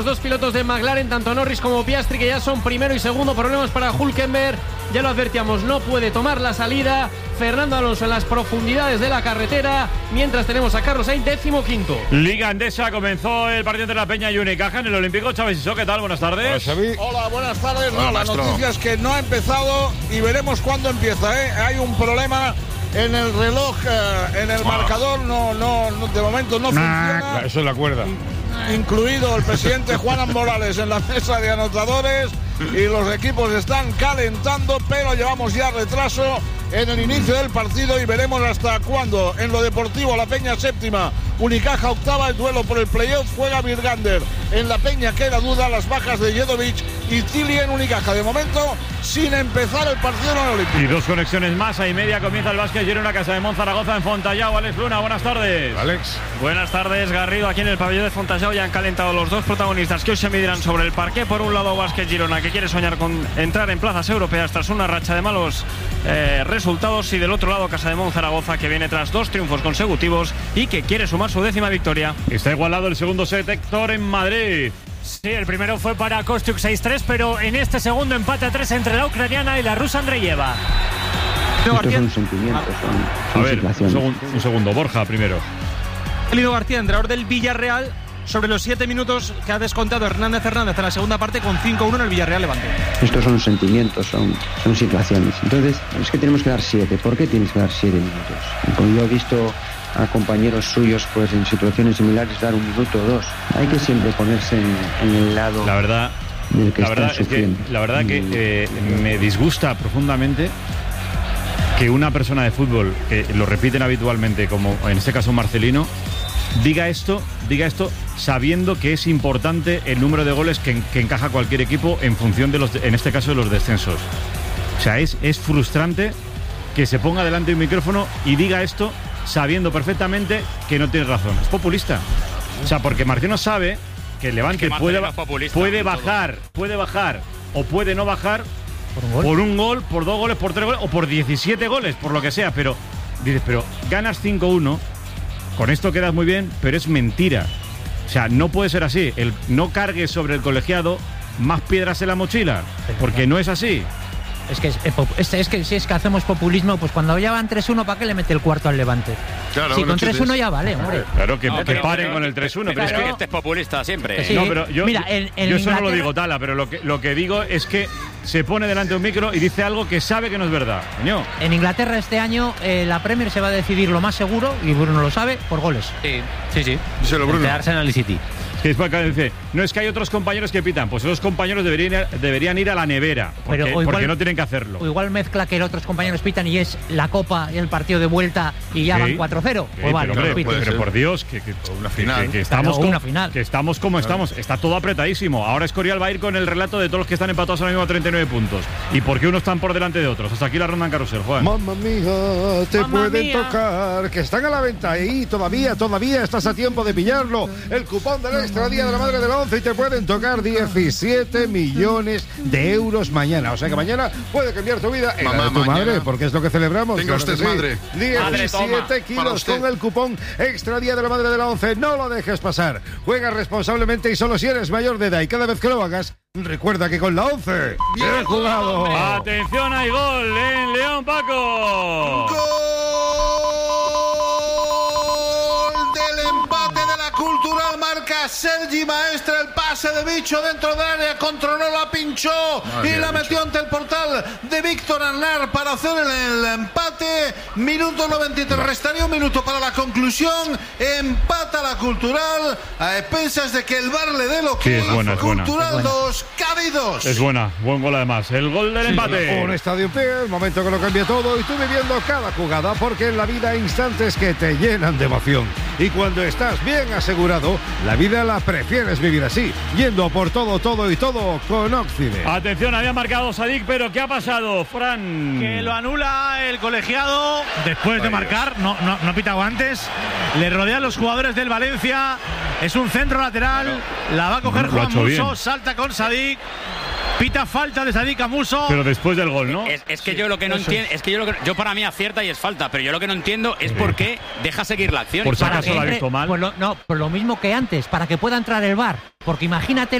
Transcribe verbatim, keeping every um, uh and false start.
Los dos pilotos de McLaren, tanto Norris como Piastri, que ya son primero y segundo. Problemas para Hülkenberg, ya lo advertíamos, no puede tomar la salida. Fernando Alonso en las profundidades de la carretera, mientras tenemos a Carlos Sainz décimo quinto. Liga Endesa, comenzó el partido entre la Peña y Unicaja en el Olímpico. Chávez Isó, ¿qué tal? Buenas tardes. Hola, Hola buenas tardes. Hola, no, la maestro. noticia es que no ha empezado y veremos cuándo empieza, ¿eh? Hay un problema en el reloj, eh, en el marcador, no, no, no, de momento no Nah, funciona. eso es la cuerda. Incluido el presidente Juan Morales en la mesa de anotadores, y los equipos están calentando, pero llevamos ya retraso en el inicio del partido y veremos hasta cuándo. En lo deportivo, la Peña séptima, Unicaja octava, el duelo por el playoff juega Virgander. En la Peña queda duda las bajas de Jedovic y Tilly en Unicaja. De momento, sin empezar el partido en el Olímpico. Y dos conexiones más, ahí media comienza el básquet Girona, Casa de Monzaragoza en Fontallao. Alex Luna, buenas tardes. Alex. Buenas tardes, Garrido. Aquí en el pabellón de Fontallao ya han calentado los dos protagonistas que hoy se medirán sobre el parqué. Por un lado, Básquet Girona, que quiere soñar con entrar en plazas europeas tras una racha de malos eh, resultados, y del otro lado, Casa de Monzaragoza, que viene tras dos triunfos consecutivos y que quiere sumar su décima victoria. Está igualado el segundo set, Héctor, en Madrid. Sí, el primero fue para Kostyuk seis tres, pero en este segundo empate a tres entre la ucraniana y la rusa Andreyeva. Estos son sentimientos, son, son A ver, un situaciones. segundo, un segundo, Borja primero. Elido García, entrenador del Villarreal, sobre los siete minutos que ha descontado Hernández Hernández en la segunda parte con cinco uno en el Villarreal Levante. Estos son sentimientos, son, son situaciones. Entonces, es que tenemos que dar siete. ¿Por qué tienes que dar siete minutos? Como yo he visto a compañeros suyos pues en situaciones similares dar un minuto o dos. Hay que siempre ponerse en, en el lado La verdad, del que la verdad está es que, sufriendo. la verdad que eh, me disgusta profundamente que una persona de fútbol, que lo repiten habitualmente, como en este caso Marcelino, diga esto, diga esto sabiendo que es importante el número de goles que, que encaja cualquier equipo en función de los, en este caso, de los descensos. O sea, es, es frustrante que se ponga delante de un micrófono y diga esto sabiendo perfectamente que no tiene razón. Es populista. O sea, porque Marciano sabe que el Levante Es que puede, Marcelino es populista, puede todo. bajar, puede bajar o puede no bajar ¿Por un gol? por un gol, por dos goles, por tres goles o por diecisiete goles, por lo que sea. Pero dices, pero ganas cinco uno, con esto quedas muy bien, pero es mentira. O sea, no puede ser así. El, no cargues sobre el colegiado más piedras en la mochila, porque no es así. Es que, es, es, es que si es que hacemos populismo, pues cuando ya van tres uno, ¿para qué le mete el cuarto al Levante? Claro, Si no con tres uno chutes. ya vale, hombre. Claro, que, No, que pero- paren pero- con el tres uno. Pero Pero es es que que este es populista siempre. Que sí. No, pero yo, Mira, en- en yo eso no lo Inglaterra- digo, Tala, pero lo que, lo que digo es que se pone delante de un micro y dice algo que sabe que no es verdad. Coño. En Inglaterra este año eh, la Premier se va a decidir lo más seguro, y Bruno lo sabe, por goles. Sí, sí, sí. Díselo, Bruno. Entre Arsenal y City. Que después acá dice, no es que hay otros compañeros que pitan, pues esos compañeros deberían ir, deberían ir a la nevera, porque, Pero o igual- porque no tienen que hacerlo. O igual mezcla que los otros compañeros pitan y es la Copa y el partido de vuelta y ya Sí. van cuatro cero. Sí, Pues vale, pero, hombre, no pites. puede pero ser. por Dios, que, que- una que- final. que- que estamos Claro, como, una final. que estamos como estamos. Está todo apretadísimo. Ahora Escorial va a ir con el relato de todos los que están empatados ahora mismo a treinta y nueve puntos. ¿Y por qué unos están por delante de otros? Hasta aquí la ronda en carrusel, Juan. Mamma mía, te Mamma pueden mía. tocar, que están a la venta y todavía, todavía estás a tiempo de pillarlo. El cupón del Extra Día de la Madre de la Once y te pueden tocar diecisiete millones de euros mañana. O sea que mañana puede cambiar tu vida en la Mamá, de tu mañana. madre, porque es lo que celebramos. Tenga claro que usted sí. madre. Madre, toma. diecisiete Para kilos usted. con el cupón Extra Día de la Madre de la Once. No lo dejes pasar. Juega responsablemente y solo si eres mayor de edad. Y cada vez que lo hagas, recuerda que con la Once, bien jugado. Atención, hay gol en León, Paco. ¡Gol del empate de la Cultural! Marca Sergi Maestre, el pase de Bicho dentro del área, controló, la pinchó y la metió ante el portal de Víctor Arnar para hacer el, el empate. Minuto noventa y tres, restaría un minuto para la conclusión. Empata la Cultural a expensas de que el V A R le dé lo Sí, que es buena, es buena. Cultural dos, Cádiz dos. Es buena, buen gol además. El gol del empate. Un estadio en pie, el momento que lo cambia todo y tú viviendo cada jugada, porque en la vida hay instantes que te llenan de emoción. Y cuando estás bien asegurado, la vida la prefieres vivir así, yendo a por todo, todo y todo con Oxide. Atención, había marcado Sadik, pero ¿qué ha pasado, Fran? Que lo anula el colegiado después de marcar, no, no, no ha pitado antes. Le rodean los jugadores del Valencia. Es un centro lateral. La va a coger Lo ha Juan hecho Musso. bien. Salta con Sadik. Pita falta de Sadik a Musso. Pero después del gol, ¿no? Es, es que yo lo que no entiendo, es que yo lo que yo para mí acierta y es falta, pero yo lo que no entiendo es por qué deja seguir la acción. Por si Para acaso que la ha entre- visto mal. Pues lo, no, pues lo mismo que antes, para que pueda entrar el V A R. Porque imagínate